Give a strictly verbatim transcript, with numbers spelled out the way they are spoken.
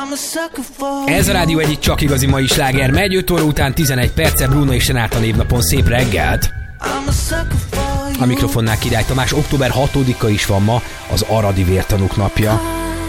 Ez a Rádió egyik csak igazi mai sláger megy, öt óra után tizenegy perce, Bruno és Renáta névnapon szép reggelt. A mikrofonnál Király Tamás, október hatodika is van ma, az aradi vértanúk napja.